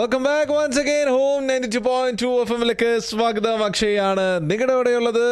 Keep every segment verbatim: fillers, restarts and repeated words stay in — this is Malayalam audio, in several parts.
Welcome back once again home ninety two point two F എമ്മിലേക്ക് സ്വാഗതം. അക്ഷയാണ് നിങ്ങളുടെ എവിടെയുള്ളത്.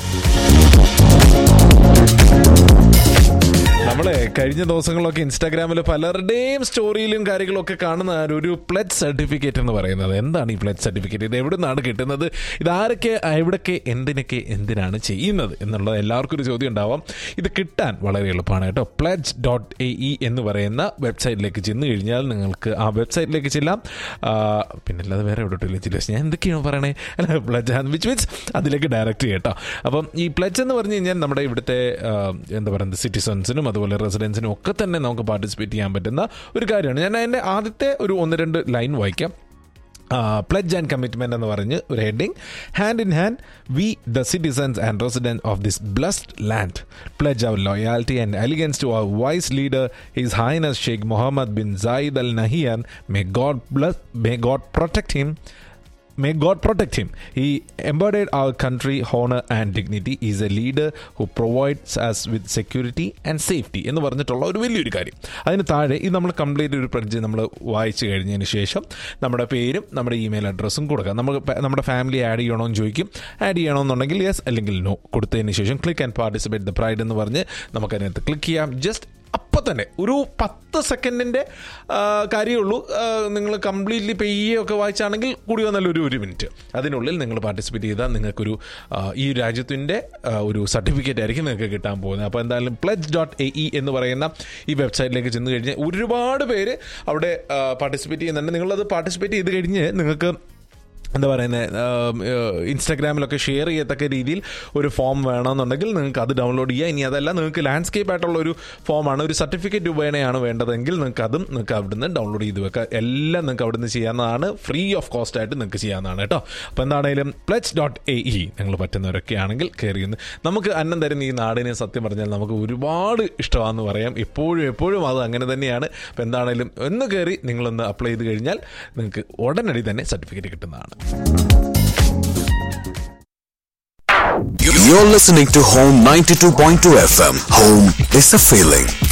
നമ്മളെ കഴിഞ്ഞ ദിവസങ്ങളിലൊക്കെ ഇൻസ്റ്റാഗ്രാമിൽ പലരുടെയും സ്റ്റോറിയിലും കാര്യങ്ങളൊക്കെ കാണുന്ന ഒരു പ്ലെഡ്ജ് സർട്ടിഫിക്കറ്റ് എന്ന് പറയുന്നത്. എന്താണ് ഈ പ്ലെഡ്ജ് സർട്ടിഫിക്കറ്റ്? ഇത് എവിടെ നിന്നാണ് കിട്ടുന്നത്? ഇതാരൊക്കെ എവിടൊക്കെ എന്തിനൊക്കെ എന്തിനാണ് ചെയ്യുന്നത് എന്നുള്ളത് എല്ലാവർക്കും ഒരു ചോദ്യം ഉണ്ടാവാം. ഇത് കിട്ടാൻ വളരെ എളുപ്പമാണ് കേട്ടോ. പ്ലെഡ്ജ് ഡോട്ട് എ ഇ എന്ന് പറയുന്ന വെബ്സൈറ്റിലേക്ക് ചെന്ന് കഴിഞ്ഞാൽ നിങ്ങൾക്ക് ആ വെബ്സൈറ്റിലേക്ക് ചെല്ലാം. പിന്നെ അല്ലാതെ വേറെ എവിടെയില്ല ചില ഞാൻ എന്തൊക്കെയാണ് പറയണേ അല്ല പ്ലെഡ്ജ് വിച്ച് മീൻസ് അതിലേക്ക് ഡയറക്റ്റ് ചെയ്യട്ടോ. അപ്പം ഈ പ്ലെഡ്ജ് എന്ന് പറഞ്ഞു കഴിഞ്ഞാൽ നമ്മുടെ ഇവിടുത്തെ എന്താ പറയുന്നത് സിറ്റിസൺസിനും അതുപോലെ റെസിഡൻസിനും ഒക്കെ തന്നെ നമുക്ക് പാർട്ടിസിപ്പേറ്റ് ചെയ്യാൻ പറ്റുന്ന ഒരു കാര്യമാണ്. ഞാൻ അതിൻ്റെ ആദ്യത്തെ ഒരു ഒന്ന് രണ്ട് ലൈൻ വായിക്കാം. പ്ലെഡ്ജ് ആൻഡ് കമ്മിറ്റ്മെന്റ് എന്ന് പറഞ്ഞ് ഒരു heading. Hand in hand we the citizens and residence of this blessed land pledge our loyalty and അലിഗൻസ് to our vice leader his highness Sheikh Muhammad bin Zayed Al Nahyan. May God bless may God protect him May God protect him. He embodied our country, honor and dignity. He is a leader who provides us with security and safety എന്ന് പറഞ്ഞിട്ടുള്ള ഒരു വലിയൊരു കാര്യം. അതിന് താഴെ ഇത് നമ്മൾ കംപ്ലീറ്റ് ഒരു പ്ലെഡ്ജ് നമ്മൾ വായിച്ചു കഴിഞ്ഞതിന് ശേഷം നമ്മുടെ പേരും നമ്മുടെ ഇമെയിൽ അഡ്രസ്സും കൊടുക്കാം. നമ്മൾ നമ്മുടെ ഫാമിലി ആഡ് ചെയ്യണമെന്ന് ചോദിക്കും. ആഡ് ചെയ്യണമെന്നുണ്ടെങ്കിൽ യെസ് അല്ലെങ്കിൽ നോ കൊടുത്തതിന് ശേഷം click and participate the pride എന്ന് പറഞ്ഞ് നമുക്കതിനകത്ത് ക്ലിക്ക് ചെയ്യാം. ജസ്റ്റ് അപ്പം തന്നെ ഒരു പത്ത് സെക്കൻഡിൻ്റെ കാര്യമുള്ളൂ. നിങ്ങൾ കംപ്ലീറ്റ്ലി പെയ്യൊക്കെ വായിച്ചാണെങ്കിൽ കൂടി വന്നാൽ ഒരു ഒരു മിനിറ്റ് അതിനുള്ളിൽ നിങ്ങൾ പാർട്ടിസിപ്പേറ്റ് ചെയ്താൽ നിങ്ങൾക്കൊരു ഈ രാജ്യത്തിൻ്റെ ഒരു സർട്ടിഫിക്കറ്റ് ആയിരിക്കും നിങ്ങൾക്ക് കിട്ടാൻ പോകുന്നത്. അപ്പോൾ എന്തായാലും പ്ലെഡ്ജ് ഡോട്ട് എ ഇ എന്ന് പറയുന്ന ഈ വെബ്സൈറ്റിലേക്ക് ചെന്ന് കഴിഞ്ഞാൽ ഒരുപാട് പേര് അവിടെ പാർട്ടിസിപ്പേറ്റ് ചെയ്യുന്നുണ്ട്. നിങ്ങളത് പാർട്ടിസിപ്പേറ്റ് ചെയ്ത് കഴിഞ്ഞ് നിങ്ങൾക്ക് എന്താ പറയുന്നത് ഇൻസ്റ്റാഗ്രാമിലൊക്കെ ഷെയർ ചെയ്യത്തക്ക രീതിയിൽ ഒരു ഫോം വേണമെന്നുണ്ടെങ്കിൽ നിങ്ങൾക്ക് അത് ഡൗൺലോഡ് ചെയ്യുക. ഇനി അതല്ല നിങ്ങൾക്ക് ലാൻഡ്സ്കേപ്പ് ആയിട്ടുള്ള ഒരു ഫോമാണ്, ഒരു സർട്ടിഫിക്കറ്റ് രൂപേണയാണ് വേണ്ടതെങ്കിൽ നിങ്ങൾക്ക് അതും നിങ്ങൾക്ക് അവിടുന്ന് ഡൗൺലോഡ് ചെയ്ത് വെക്കുക. എല്ലാം നിങ്ങൾക്ക് അവിടുന്ന് ചെയ്യാവുന്നതാണ്. ഫ്രീ ഓഫ് കോസ്റ്റ് ആയിട്ട് നിങ്ങൾക്ക് ചെയ്യാവുന്നതാണ് കേട്ടോ. അപ്പോൾ എന്താണെങ്കിലും പ്ലെഡ്ജ് ഡോട്ട് എ ഇ നിങ്ങൾ പറ്റുന്നവരൊക്കെ ആണെങ്കിൽ കയറി ഒന്ന് നമുക്ക് അന്നം തരുന്ന ഈ നാടിനെ സത്യം പറഞ്ഞാൽ നമുക്ക് ഒരുപാട് ഇഷ്ടമാണെന്ന് പറയാം. എപ്പോഴും എപ്പോഴും അത് അങ്ങനെ തന്നെയാണ്. അപ്പോൾ എന്താണെങ്കിലും ഒന്ന് കയറി നിങ്ങളൊന്ന് അപ്ലൈ ചെയ്ത് കഴിഞ്ഞാൽ നിങ്ങൾക്ക് ഉടനടി തന്നെ സർട്ടിഫിക്കറ്റ് കിട്ടുന്നതാണ്. You're listening to Home ninety-two point two F M. Home is a feeling.